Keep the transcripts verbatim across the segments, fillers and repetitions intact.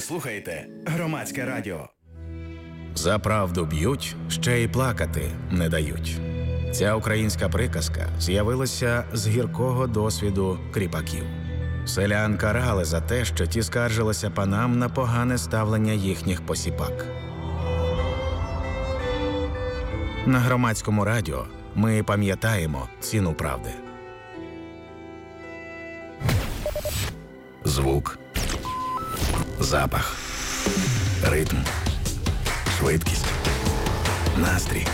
слухаєте Громадське радіо. За правду б'ють, ще й плакати не дають. Ця українська приказка з'явилася з гіркого досвіду кріпаків. Селян карали за те, що ті скаржилися панам на погане ставлення їхніх посіпак. На Громадському радіо ми пам'ятаємо ціну правди. Звук, запах, ритм, швидкість, настрій,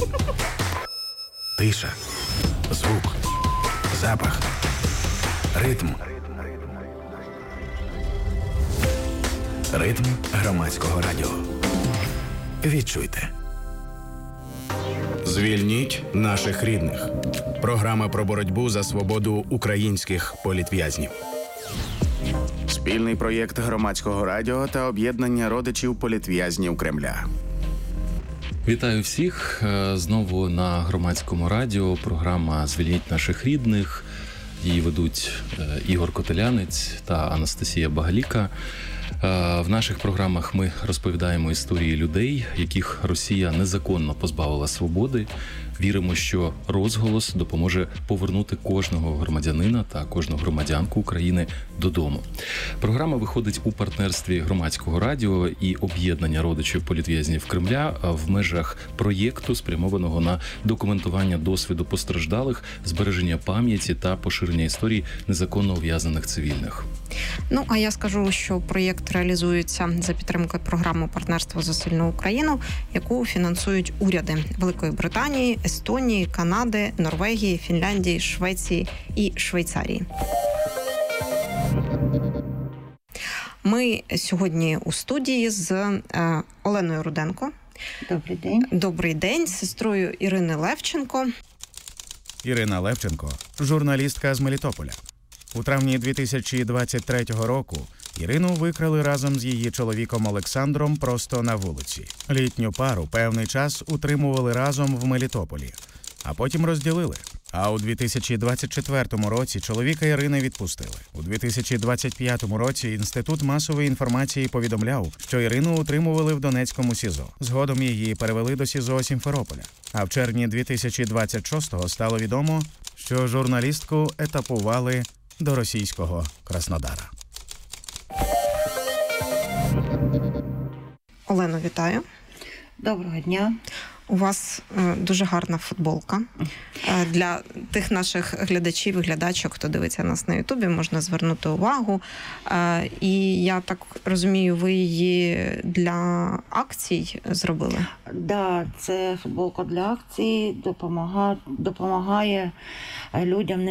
тиша, звук, запах, ритм. Ритм Громадського радіо. Відчуйте. Звільніть наших рідних. Програма про боротьбу за свободу українських політв'язнів. Спільний проєкт Громадського радіо та об'єднання родичів політв'язнів Кремля. Вітаю всіх. Знову на Громадському радіо. Програма «Звільніть наших рідних». Її ведуть Ігор Котелянець та Анастасія Багаліка. В наших програмах ми розповідаємо історії людей, яких Росія незаконно позбавила свободи. Віримо, що розголос допоможе повернути кожного громадянина та кожну громадянку України додому. Програма виходить у партнерстві Громадського радіо і об'єднання родичів політв'язнів Кремля в межах проєкту, спрямованого на документування досвіду постраждалих, збереження пам'яті та поширення історій незаконно ув'язнених цивільних. Ну, а я скажу, що проєкт реалізується за підтримкою програми «Партнерство за сильну Україну», яку фінансують уряди Великої Британії, Естонії, Канади, Норвегії, Фінляндії, Швеції і Швейцарії. Ми сьогодні у студії з е, Оленою Руденко. Добрий день. Добрий день. З сестрою Ірини Левченко. Ірина Левченко – журналістка з Мелітополя. У травні дві тисячі двадцять третього року Ірину викрали разом з її чоловіком Олександром просто на вулиці. Літню пару певний час утримували разом в Мелітополі, а потім розділили. А у дві тисячі двадцять четвертому році чоловіка Ірини відпустили. У дві тисячі двадцять п'ятому році Інститут масової інформації повідомляв, що Ірину утримували в Донецькому СІЗО. Згодом її перевели до СІЗО Сімферополя. А в червні дві тисячі двадцять шостого стало відомо, що журналістку етапували до російського Краснодара. Олено, вітаю. Доброго дня. У вас е, дуже гарна футболка. Е, для тих наших глядачів і глядачок, хто дивиться нас на Ютубі, можна звернути увагу. Е, і я так розумію, ви її для акцій зробили? Да, це футболка для акції, допомагає, допомагає людям не